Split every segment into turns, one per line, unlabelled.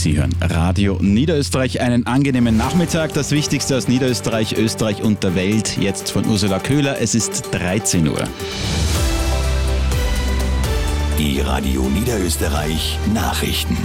Sie hören Radio Niederösterreich. Einen angenehmen Nachmittag. Das Wichtigste aus Niederösterreich, Österreich und der Welt. Jetzt von Ursula Köhler. Es ist 13 Uhr.
Die Radio Niederösterreich Nachrichten.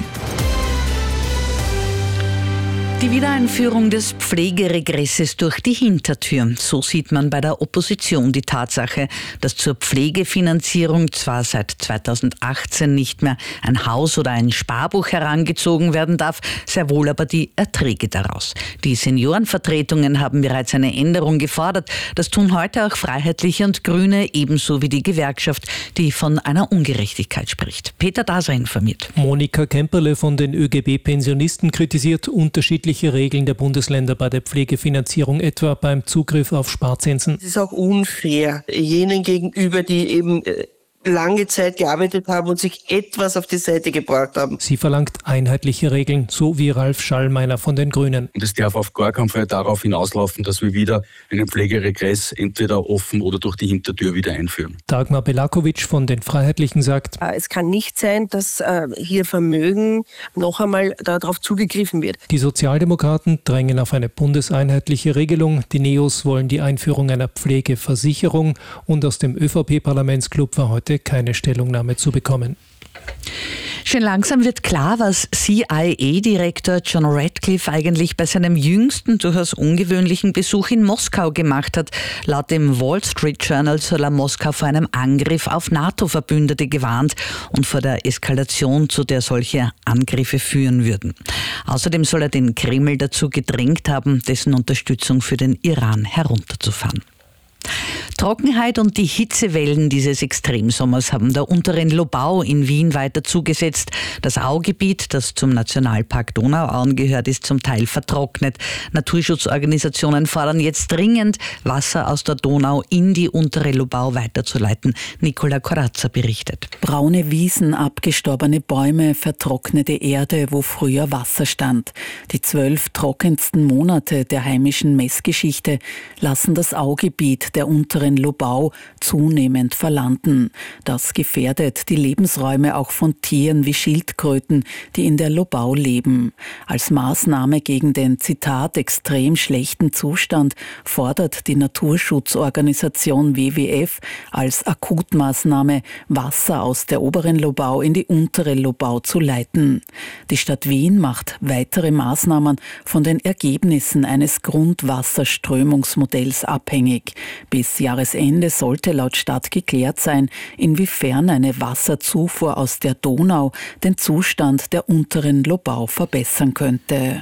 Die Wiedereinführung des Pflegeregresses durch die Hintertür. So sieht man bei der Opposition die Tatsache, dass zur Pflegefinanzierung zwar seit 2018 nicht mehr ein Haus- oder ein Sparbuch herangezogen werden darf, sehr wohl aber die Erträge daraus. Die Seniorenvertretungen haben bereits eine Änderung gefordert. Das tun heute auch Freiheitliche und Grüne, ebenso wie die Gewerkschaft, die von einer Ungerechtigkeit spricht. Peter Daser informiert.
Monika Kemperle von den ÖGB-Pensionisten kritisiert unterschiedliche Regeln der Bundesländer bei der Pflegefinanzierung, etwa beim Zugriff auf Sparzinsen.
Es ist auch unfair jenen gegenüber, die eben lange Zeit gearbeitet haben und sich etwas auf die Seite gebracht haben.
Sie verlangt einheitliche Regeln, so wie Ralf Schallmeiner von den Grünen.
Und es darf auf gar keinen Fall darauf hinauslaufen, dass wir wieder einen Pflegeregress entweder offen oder durch die Hintertür wieder einführen.
Dagmar Belakovic von den Freiheitlichen sagt:
Es kann nicht sein, dass hier Vermögen noch einmal darauf zugegriffen wird.
Die Sozialdemokraten drängen auf eine bundeseinheitliche Regelung. Die Neos wollen die Einführung einer Pflegeversicherung. Und aus dem ÖVP-Parlamentsclub war heute keine Stellungnahme zu bekommen.
Schon langsam wird klar, was CIA-Direktor John Ratcliffe eigentlich bei seinem jüngsten, durchaus ungewöhnlichen Besuch in Moskau gemacht hat. Laut dem Wall Street Journal soll er Moskau vor einem Angriff auf NATO-Verbündete gewarnt und vor der Eskalation, zu der solche Angriffe führen würden. Außerdem soll er den Kreml dazu gedrängt haben, dessen Unterstützung für den Iran herunterzufahren. Trockenheit und die Hitzewellen dieses Extremsommers haben der unteren Lobau in Wien weiter zugesetzt. Das Augebiet, das zum Nationalpark Donauauen gehört, ist zum Teil vertrocknet. Naturschutzorganisationen fordern jetzt dringend, Wasser aus der Donau in die untere Lobau weiterzuleiten. Nicola Corazza berichtet.
Braune Wiesen, abgestorbene Bäume, vertrocknete Erde, wo früher Wasser stand. Die 12 trockensten Monate der heimischen Messgeschichte lassen das Augebiet der unteren Lobau zunehmend verlanden. Das gefährdet die Lebensräume auch von Tieren wie Schildkröten, die in der Lobau leben. Als Maßnahme gegen den, Zitat, extrem schlechten Zustand fordert die Naturschutzorganisation WWF als Akutmaßnahme, Wasser aus der oberen Lobau in die untere Lobau zu leiten. Die Stadt Wien macht weitere Maßnahmen von den Ergebnissen eines Grundwasserströmungsmodells abhängig. Bis Jahresende sollte laut Stadt geklärt sein, inwiefern eine Wasserzufuhr aus der Donau den Zustand der unteren Lobau verbessern könnte.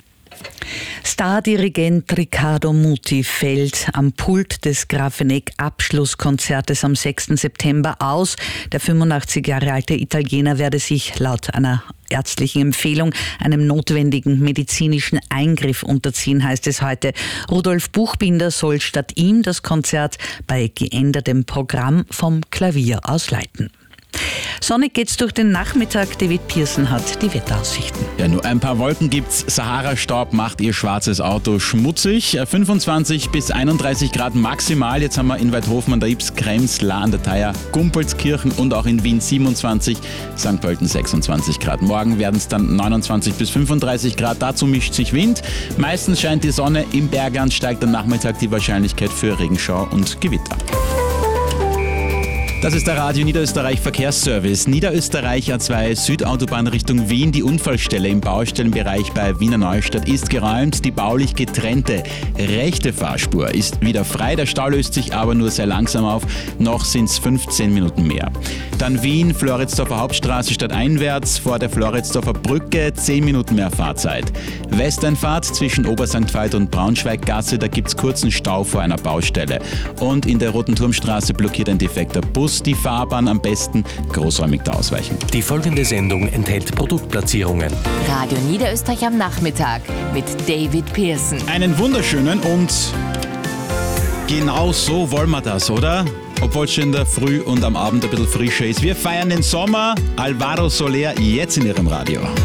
Stardirigent Riccardo Muti fällt am Pult des Grafeneck-Abschlusskonzertes am 6. September aus. Der 85 Jahre alte Italiener werde sich laut einer ärztlichen Empfehlung einem notwendigen medizinischen Eingriff unterziehen, heißt es heute. Rudolf Buchbinder soll statt ihm das Konzert bei geändertem Programm vom Klavier aus leiten. Sonnig geht's durch den Nachmittag. David Pearson hat die Wetteraussichten.
Ja, nur ein paar Wolken gibt's. Sahara-Staub macht ihr schwarzes Auto schmutzig. 25 bis 31 Grad maximal. Jetzt haben wir in Weidhofen an der Ybbs, Krems, La an der Thaya, Gumpelskirchen und auch in Wien 27, St. Pölten 26 Grad. Morgen werden es dann 29 bis 35 Grad. Dazu mischt sich Wind. Meistens scheint die Sonne. Im Bergland steigt am Nachmittag die Wahrscheinlichkeit für Regenschauer und Gewitter. Das ist der Radio Niederösterreich Verkehrsservice. Niederösterreich A2 Südautobahn Richtung Wien. Die Unfallstelle im Baustellenbereich bei Wiener Neustadt ist geräumt. Die baulich getrennte rechte Fahrspur ist wieder frei. Der Stau löst sich aber nur sehr langsam auf. Noch sind es 15 Minuten mehr. Dann Wien, Floridsdorfer Hauptstraße stadteinwärts vor der Floridsdorfer Brücke 10 Minuten mehr Fahrzeit. Westeinfahrt zwischen Obersankt Veit und Braunschweiggasse, da gibt es kurzen Stau vor einer Baustelle. Und in der Roten Turmstraße blockiert ein defekter Bus die Fahrbahn, am besten großräumig da ausweichen.
Die folgende Sendung enthält Produktplatzierungen.
Radio Niederösterreich am Nachmittag mit David Pearson.
Einen wunderschönen und genau so wollen wir das, oder? Obwohl es schon in der Früh und am Abend ein bisschen frischer ist. Wir feiern den Sommer. Alvaro Soler jetzt in Ihrem Radio.